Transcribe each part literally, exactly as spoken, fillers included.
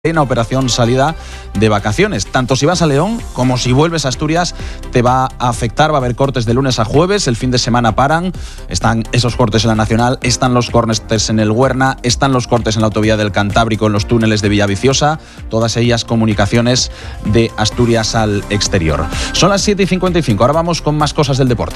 en la operación salida de vacaciones. Tanto si vas a León como si vuelves a Asturias te va a afectar. Va a haber cortes de lunes a jueves, el fin de semana paran. Están esos cortes en la Nacional, están los cortes en el Huerna, están los cortes en la autovía del Cantábrico, en los túneles de Villaviciosa, todas ellas comunicaciones de Asturias al exterior. Son las siete y cincuenta y cinco, ahora vamos con más cosas del deporte.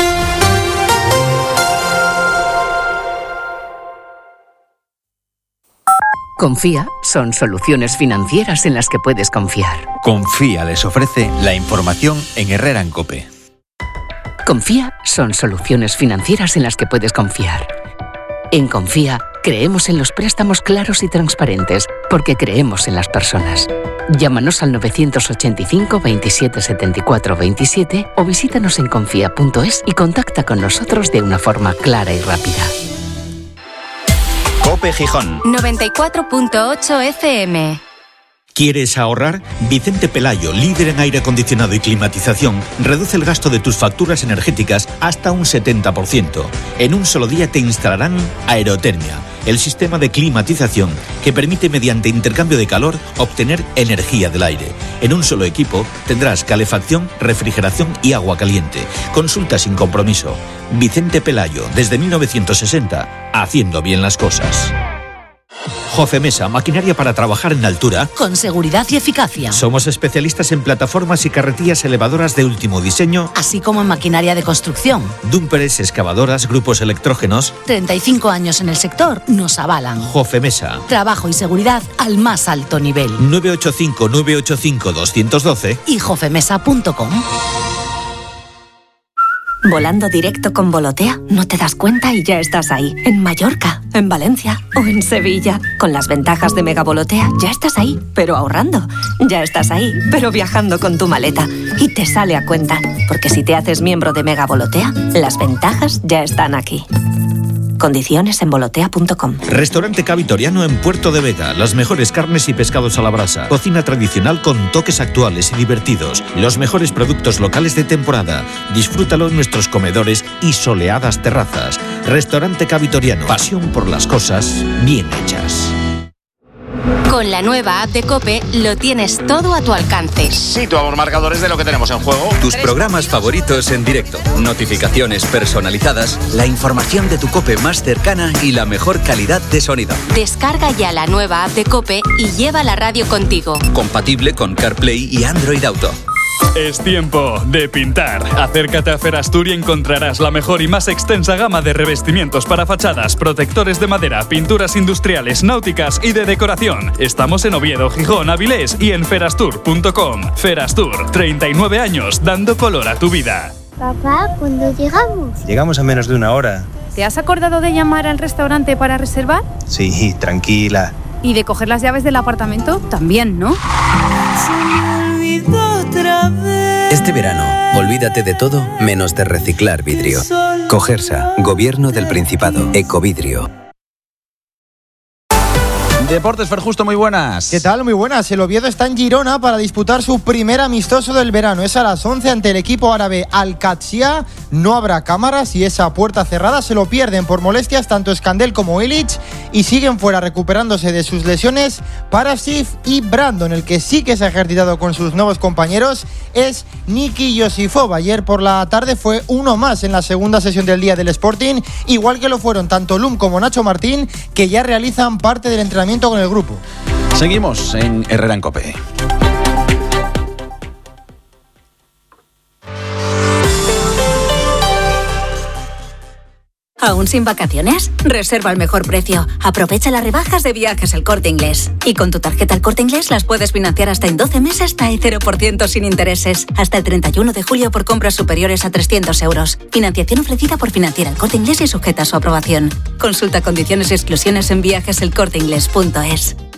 Confía son soluciones financieras en las que puedes confiar. Confía les ofrece la información en Herrera en Cope. Confía son soluciones financieras en las que puedes confiar. En Confía creemos en los préstamos claros y transparentes porque creemos en las personas. Llámanos al novecientos ochenta y cinco, veintisiete, setenta y cuatro, veintisiete o visítanos en confía punto es y contacta con nosotros de una forma clara y rápida. Cope Gijón noventa y cuatro punto ocho F M. ¿Quieres ahorrar? Vicente Pelayo, líder en aire acondicionado y climatización, reduce el gasto de tus facturas energéticas hasta un setenta por ciento. En un solo día te instalarán Aerotermia, el sistema de climatización que permite mediante intercambio de calor obtener energía del aire. En un solo equipo tendrás calefacción, refrigeración y agua caliente. Consulta sin compromiso. Vicente Pelayo, desde mil novecientos sesenta, haciendo bien las cosas. Jofemesa, maquinaria para trabajar en altura. Con seguridad y eficacia. Somos especialistas en plataformas y carretillas elevadoras de último diseño. Así como en maquinaria de construcción. Dúmperes, excavadoras, grupos electrógenos. treinta y cinco años en el sector nos avalan. Jofemesa. Trabajo y seguridad al más alto nivel. nueve ocho cinco, nueve ocho cinco, dos uno dos y jofemesa punto com. Volando directo con Volotea, no te das cuenta y ya estás ahí. En Mallorca, en Valencia o en Sevilla. Con las ventajas de Mega Volotea, ya estás ahí, pero ahorrando. Ya estás ahí, pero viajando con tu maleta. Y te sale a cuenta, porque si te haces miembro de Mega Volotea, las ventajas ya están aquí. Condiciones en volotea punto com. Restaurante Ca Vitoriano en Puerto de Vega. Las mejores carnes y pescados a la brasa. Cocina tradicional con toques actuales y divertidos. Los mejores productos locales de temporada. Disfrútalo en nuestros comedores y soleadas terrazas. Restaurante Ca Vitoriano. Pasión por las cosas bien hechas. Con la nueva app de COPE lo tienes todo a tu alcance. Situamos marcadores de lo que tenemos en juego. Tus programas favoritos en directo, notificaciones personalizadas, la información de tu COPE más cercana y la mejor calidad de sonido. Descarga ya la nueva app de COPE y lleva la radio contigo. Compatible con CarPlay y Android Auto. Es tiempo de pintar. Acércate a Ferastur y encontrarás la mejor y más extensa gama de revestimientos para fachadas, protectores de madera, pinturas industriales, náuticas y de decoración. Estamos en Oviedo, Gijón, Avilés y en ferastur punto com. Ferastur, treinta y nueve años dando color a tu vida. Papá, ¿cuándo llegamos? Llegamos a menos de una hora. ¿Te has acordado de llamar al restaurante para reservar? Sí, tranquila. ¿Y de coger las llaves del apartamento? También, ¿no? Este verano, olvídate de todo menos de reciclar vidrio. Cogersa, Gobierno del Principado, Ecovidrio. Deportes, Fer Justo, muy buenas. ¿Qué tal? Muy buenas. El Oviedo está en Girona para disputar su primer amistoso del verano. Es a las once ante el equipo árabe Al-Qadsiya. No habrá cámaras y esa puerta cerrada se lo pierden por molestias tanto Escandel como Illich y siguen fuera recuperándose de sus lesiones Parasif y Brandon. El que sí que se ha ejercitado con sus nuevos compañeros es Niki Yosifov. Ayer por la tarde fue uno más en la segunda sesión del día del Sporting, igual que lo fueron tanto Lum como Nacho Martín, que ya realizan parte del entrenamiento con el grupo. Seguimos en Herrera en Cope. ¿Aún sin vacaciones? Reserva al mejor precio. Aprovecha las rebajas de Viajes El Corte Inglés. Y con tu tarjeta El Corte Inglés las puedes financiar hasta en doce meses hasta el cero por ciento sin intereses. Hasta el treinta y uno de julio por compras superiores a trescientos euros. Financiación ofrecida por Financiera El Corte Inglés y sujeta a su aprobación. Consulta condiciones y exclusiones en viajes el corte inglés punto es.